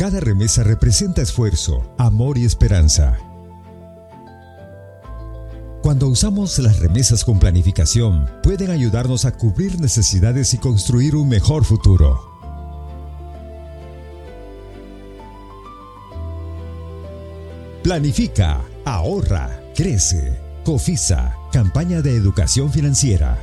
Cada remesa representa esfuerzo, amor y esperanza. Cuando usamos las remesas con planificación, pueden ayudarnos a cubrir necesidades y construir un mejor futuro. Planifica, ahorra, crece. COFISA, campaña de educación financiera.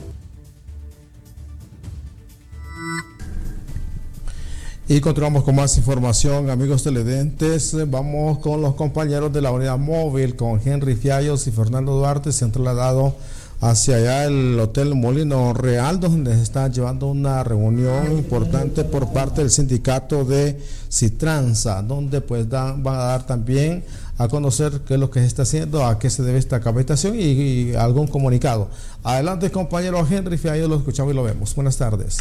Y continuamos con más información, amigos televidentes. Vamos con los compañeros de la unidad móvil, con Henry Fiallos y Fernando Duarte. Se han trasladado hacia allá el Hotel Molino Real, donde se está llevando una reunión importante por parte del sindicato de Citranza, donde pues van a dar también a conocer qué es lo que se está haciendo, a qué se debe esta capacitación y algún comunicado. Adelante, compañero Henry Fiallos, lo escuchamos y lo vemos. Buenas tardes.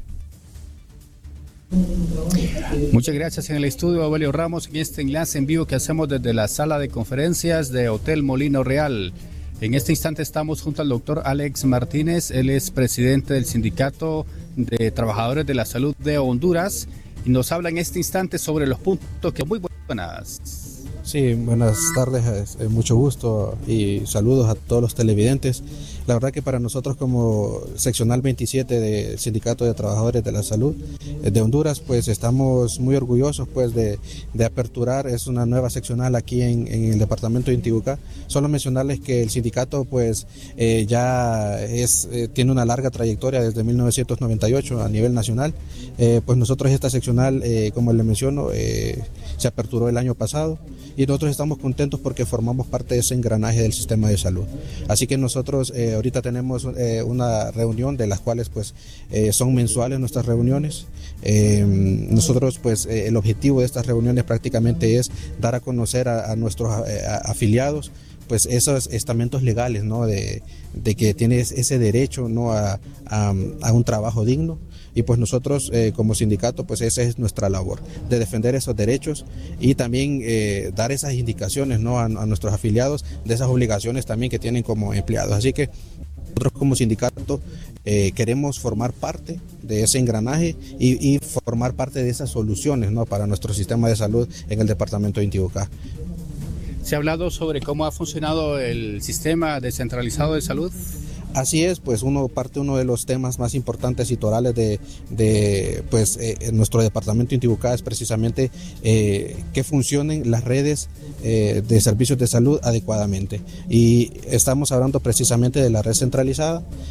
Muchas gracias. En el estudio Aurelio Ramos, en este enlace en vivo que hacemos desde la sala de conferencias de Hotel Molino Real. En este instante estamos junto al doctor Alex Martínez. Él es presidente del Sindicato de Trabajadores de la Salud de Honduras y nos habla en este instante sobre los puntos que... Muy buenas. Sí, buenas tardes, mucho gusto y saludos a todos los televidentes. La verdad que para nosotros como seccional 27 del Sindicato de Trabajadores de la Salud de Honduras, pues estamos muy orgullosos pues de aperturar, es una nueva seccional aquí en el departamento de Intibucá. Solo mencionarles que el sindicato pues ya tiene una larga trayectoria desde 1998 a nivel nacional. Pues nosotros esta seccional, como le menciono, se aperturó el año pasado y nosotros estamos contentos porque formamos parte de ese engranaje del sistema de salud. Así que nosotros ahorita tenemos una reunión de las cuales pues son mensuales nuestras reuniones. Nosotros pues el objetivo de estas reuniones prácticamente es dar a conocer a nuestros afiliados pues esos estamentos legales, ¿no? de que tienes ese derecho, ¿no? a un trabajo digno. Y pues nosotros como sindicato pues esa es nuestra labor, de defender esos derechos y también dar esas indicaciones, ¿no? a nuestros afiliados de esas obligaciones también que tienen como empleados. Así que nosotros como sindicato queremos formar parte de ese engranaje y formar parte de esas soluciones, ¿no? para nuestro sistema de salud en el departamento de Intibucá. ¿Se ha hablado sobre cómo ha funcionado el sistema descentralizado de salud? Así es, pues uno de los temas más importantes y torales de nuestro departamento de Intibucá es precisamente que funcionen las redes de servicios de salud adecuadamente. Y estamos hablando precisamente de la red centralizada